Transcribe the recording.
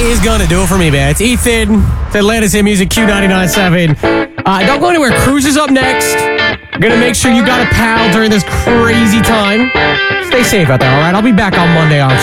is going to do it for me, man. It's Ethan. It's Atlanta's Hit Music Q99.7. Don't go anywhere. Cruise is up next. Gonna make sure you got a pal during this crazy time. Stay safe out there, all right? I'll be back on Monday on